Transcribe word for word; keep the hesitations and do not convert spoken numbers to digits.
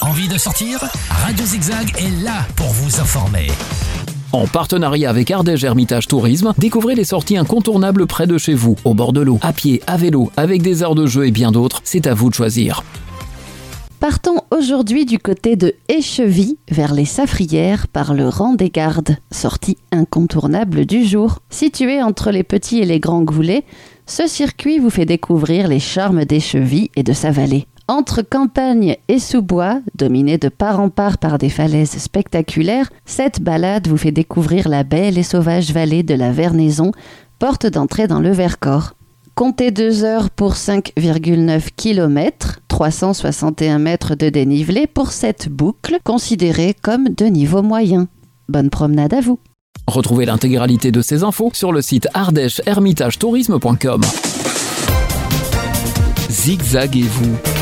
Envie de sortir ? Radio Zigzag est là pour vous informer. En partenariat avec Ardèche Hermitage Tourisme, découvrez les sorties incontournables près de chez vous, au bord de l'eau, à pied, à vélo, avec des aires de jeu et bien d'autres. C'est à vous de choisir. Partons aujourd'hui du côté de Échevy, vers les Safrières, par le rang des Gardes, sortie incontournable du jour. Situé entre les petits et les grands Goulets, ce circuit vous fait découvrir les charmes d'Échevy et de sa vallée. Entre campagne et sous-bois, dominé de part en part par des falaises spectaculaires, cette balade vous fait découvrir la belle et sauvage vallée de la Vernaison, porte d'entrée dans le Vercors. Comptez deux heures pour cinq virgule neuf kilomètres, trois cent soixante et un mètres de dénivelé pour cette boucle, considérée comme de niveau moyen. Bonne promenade à vous. Retrouvez l'intégralité de ces infos sur le site ardèche hermitage tourisme point com. Zigzag et vous.